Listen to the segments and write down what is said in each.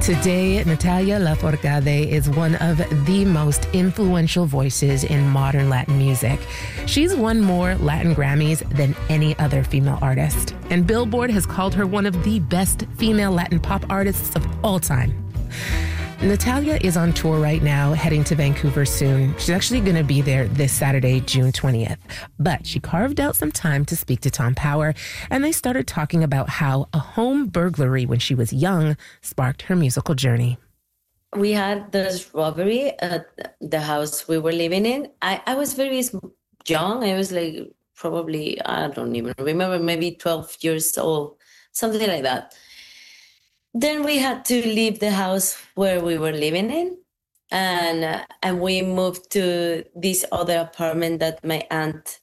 Today, Natalia Lafourcade is one of the most influential voices in modern Latin music. She's won more Latin Grammys than any other female artist, and Billboard has called her one of the best female Latin pop artists of all time. Natalia is on tour right now, heading to Vancouver soon. She's actually going to be there this Saturday, June 20th. But she carved out some time to speak to Tom Power, and they started talking about how a home burglary when she was young sparked her musical journey. We had this robbery at the house we were living in. I was very young. I was like probably, I don't even remember, maybe 12 years old, something like that. Then we had to leave the house where we were living in, and we moved to this other apartment that my aunt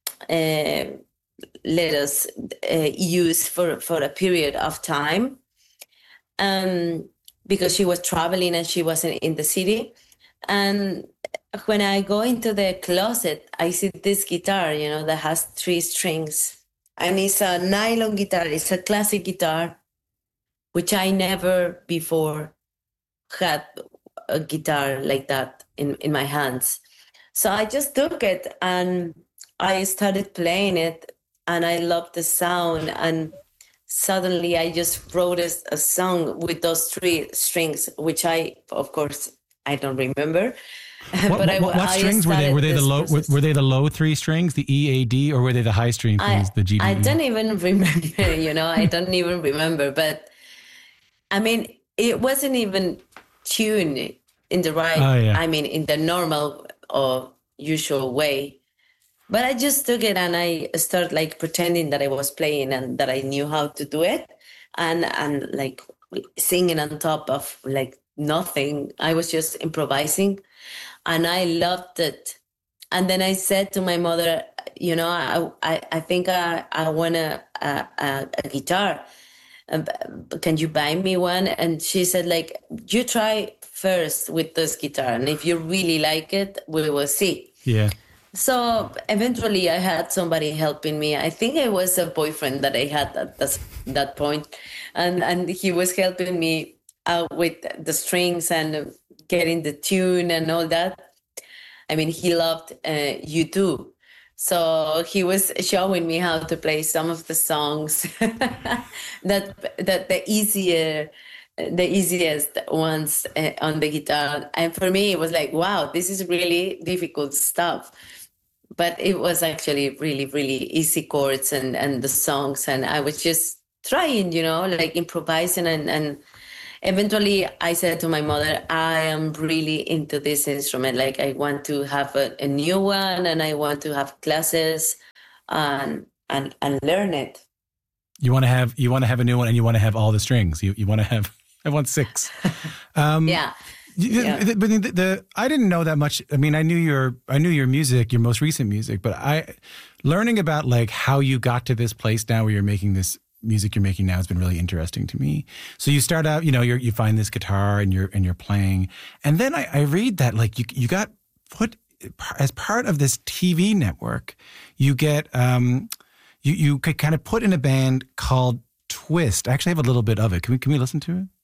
let us use for a period of time, because she was traveling and she wasn't in the city. And when I go into the closet, I see this guitar, that has 3 strings, and it's a nylon guitar. It's a classic guitar, which I never before had a guitar like that in my hands. So I just took it and I started playing it, and I loved the sound. And suddenly I just wrote a song with those 3 strings, which of course, I don't remember. What strings were they? Were they the low? Were they the low 3 strings, the E, A, D, or were they the high string strings, the G, D, E? I don't even remember. I don't even remember, but. I mean, it wasn't even tuned in the right, in the normal or usual way. But I just took it and I started like pretending that I was playing and that I knew how to do it, and like singing on top of like nothing. I was just improvising, and I loved it. And then I said to my mother, I think I want a guitar. Can you buy me one? And she said, like, you try first with this guitar, and if you really like it, we will see. Yeah. So eventually I had somebody helping me. I think it was a boyfriend that I had at that point, and he was helping me out with the strings and getting the tune and all that. I mean, he loved U2. So he was showing me how to play some of the songs that the easiest ones on the guitar. And for me, it was like, wow, this is really difficult stuff. But it was actually really, really easy chords and the songs. And I was just trying, like improvising. And eventually I said to my mother, I am really into this instrument. Like I want to have a new one, and I want to have classes and learn it. You want to have a new one, and you want to have all the strings. You want to have, I want 6. Yeah. But I didn't know that much. I mean, I knew your music, your most recent music, but learning about like how you got to this place now where you're making this music you're making now has been really interesting to me. So you start out, you find this guitar and you're playing, and then I read that like you got put as part of this TV network. You get you could kind of put in a band called Twist. I actually have a little bit of it. Can we listen to it?